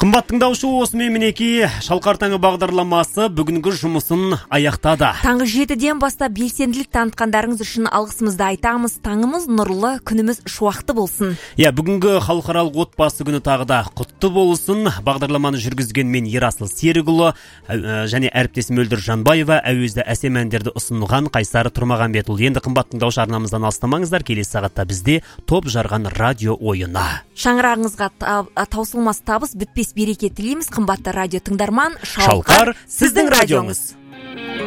Қымбат тыңдаушы, осымен мінекей Шалқар таңы бағдарламасы бүгінгі жұмысын аяқтады. Таңғы 7-ден бастап белсенділік танытқандарыңыз үшін алғысымызды айтамыз. Таңымыз нұрлы, күніміз шуақты болсын. Бүгінгі халықаралық отбасы күні тағы да құтты болсын. Бағдарламаны жүргізген мен Ерасыл Серікұлы және әріптесім Мөлдір Жанбаева, әуезді әсем әндерді ұсынған Қайсар Тұрмағанбетұлы. Енді қымбат тыңдаушы, арнамыздан алыстамаңыздар. Келесі сағатта бізде топ жарған радио ойыны. Шаңырағыңызға таусылмас табыс, бітпес береке тілейміз. Қымбатты радио тыңдарман, Шалқар сіздің радиоңыз.